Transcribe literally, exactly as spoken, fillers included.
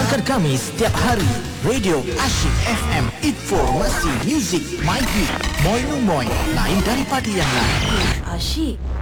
Dengarkan kami setiap hari. Radio Asyik F M. Informasi, muzik, my hit, Moin Moin, lain daripada yang lain. Asyik